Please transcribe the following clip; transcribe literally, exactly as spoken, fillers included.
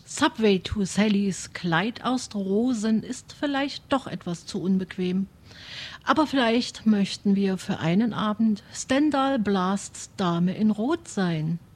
Subway to Sallys Kleid aus Rosen ist vielleicht doch etwas zu unbequem. Aber vielleicht möchten wir für einen Abend Stendhal Blasts Dame in Rot sein.